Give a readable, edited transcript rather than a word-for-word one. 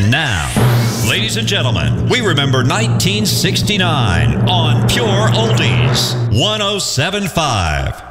And now, ladies and gentlemen, we remember 1969 on Pure Oldies 107.5.